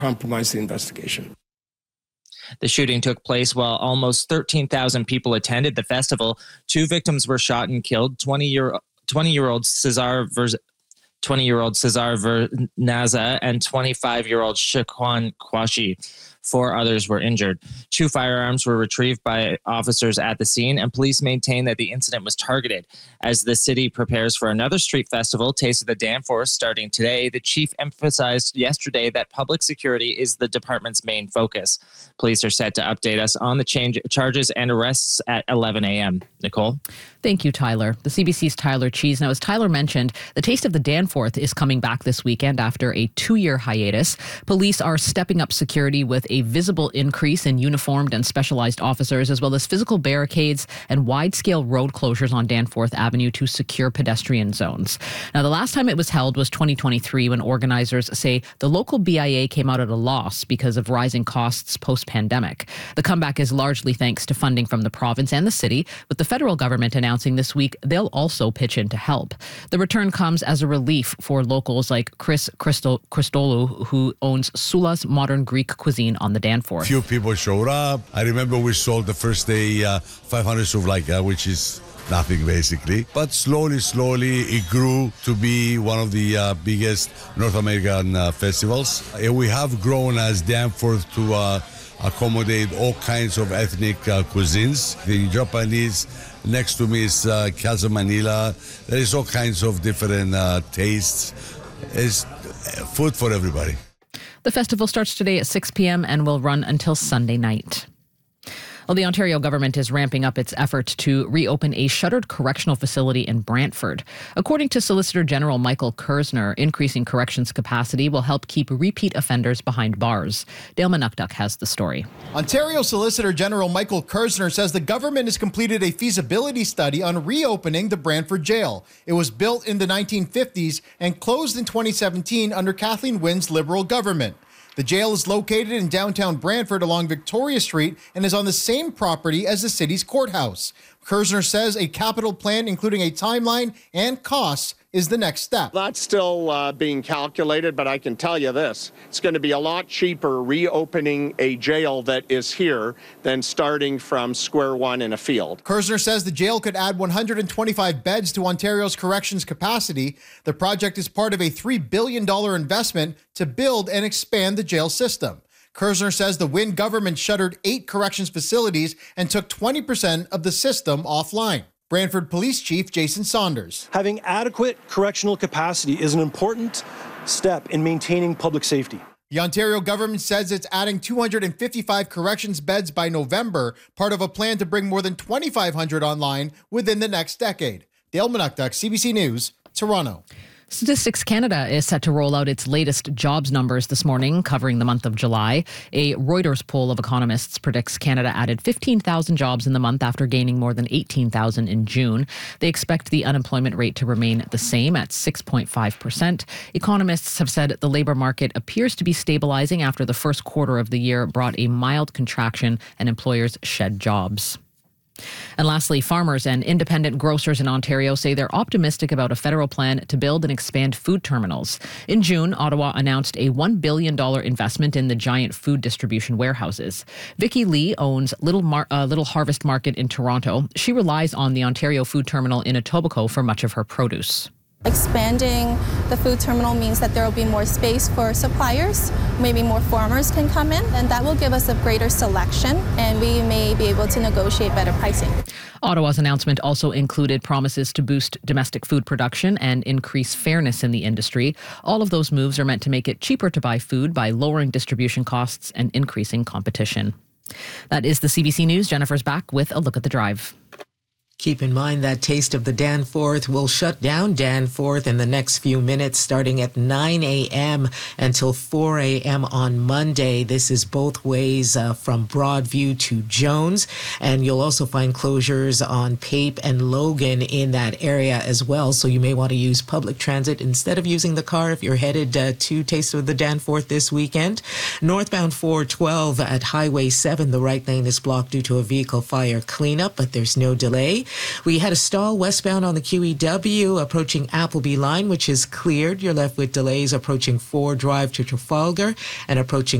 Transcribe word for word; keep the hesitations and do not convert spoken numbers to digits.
compromise the investigation. The shooting took place while almost thirteen thousand people attended the festival. Two victims were shot and killed. twenty-year-old Cesar Verz- twenty-year-old Cesar Vernaza and twenty-five-year-old Shaquan Kwashi. Four others were injured. Two firearms were retrieved by officers at the scene, and police maintain that the incident was targeted. As the city prepares for another street festival, Taste of the Danforth, starting today, the chief emphasized yesterday that public security is the department's main focus. Police are set to update us on the change, charges and arrests at eleven a.m. Nicole? Thank you, Tyler. The C B C's Tyler Cheese. Now, as Tyler mentioned, the Taste of the Danforth is coming back this weekend after a two-year hiatus. Police are stepping up security with a visible increase in uniformed and specialized officers, as well as physical barricades and wide-scale road closures on Danforth Avenue to secure pedestrian zones. Now, the last time it was held was twenty twenty-three, when organizers say the local B I A came out at a loss because of rising costs post-pandemic. The comeback is largely thanks to funding from the province and the city, with the federal government announcing this week they'll also pitch in to help. The return comes as a relief for locals like Chris Christo- Christodoulou, who owns Sula's Modern Greek Cuisine on the Danforth. Few people showed up. I remember we sold the first day uh, five hundred souvlaika, which is nothing basically. But slowly, slowly it grew to be one of the uh, biggest North American uh, festivals. And we have grown as Danforth to uh, accommodate all kinds of ethnic uh, cuisines. The Japanese, next to me is uh, Casa Manila. There is all kinds of different uh, tastes. It's food for everybody. The festival starts today at six p.m. and will run until Sunday night. Well, the Ontario government is ramping up its effort to reopen a shuttered correctional facility in Brantford. According to Solicitor General Michael Kersner, increasing corrections capacity will help keep repeat offenders behind bars. Dale Manukduk has the story. Ontario Solicitor General Michael Kersner says the government has completed a feasibility study on reopening the Brantford jail. It was built in the nineteen fifties and closed in twenty seventeen under Kathleen Wynne's Liberal government. The jail is located in downtown Brantford along Victoria Street and is on the same property as the city's courthouse. Kersner says a capital plan, including a timeline and costs, is the next step. That's still uh, being calculated, but I can tell you this. It's going to be a lot cheaper reopening a jail that is here than starting from square one in a field. Kersner says the jail could add one hundred twenty-five beds to Ontario's corrections capacity. The project is part of a three billion dollars investment to build and expand the jail system. Kersner says the Wynne government shuttered eight corrections facilities and took twenty percent of the system offline. Brantford Police Chief Jason Saunders. Having adequate correctional capacity is an important step in maintaining public safety. The Ontario government says it's adding two hundred fifty-five corrections beds by November, part of a plan to bring more than twenty-five hundred online within the next decade. Dale Manukduk, C B C News, Toronto. Statistics Canada is set to roll out its latest jobs numbers this morning, covering the month of July. A Reuters poll of economists predicts Canada added fifteen thousand jobs in the month after gaining more than eighteen thousand in June. They expect the unemployment rate to remain the same at six point five percent. Economists have said the labor market appears to be stabilizing after the first quarter of the year brought a mild contraction and employers shed jobs. And lastly, farmers and independent grocers in Ontario say they're optimistic about a federal plan to build and expand food terminals. In June, Ottawa announced a one billion dollars investment in the giant food distribution warehouses. Vicky Lee owns Little, Mar- uh, Little Harvest Market in Toronto. She relies on the Ontario Food Terminal in Etobicoke for much of her produce. Expanding the food terminal means that there will be more space for suppliers, maybe more farmers can come in, and that will give us a greater selection, and we may be able to negotiate better pricing. Ottawa's announcement also included promises to boost domestic food production and increase fairness in the industry. All of those moves are meant to make it cheaper to buy food by lowering distribution costs and increasing competition. That is the C B C News. Jennifer's back with a look at the drive. Keep in mind that Taste of the Danforth will shut down Danforth in the next few minutes, starting at nine a.m. until four a.m. on Monday. This is both ways uh, from Broadview to Jones. And you'll also find closures on Pape and Logan in that area as well. So you may want to use public transit instead of using the car if you're headed uh, to Taste of the Danforth this weekend. Northbound four twelve at Highway seven, the right lane is blocked due to a vehicle fire cleanup, but there's no delay. We had a stall westbound on the Q E W approaching Appleby line, which is cleared. You're left with delays approaching Ford Drive to Trafalgar and approaching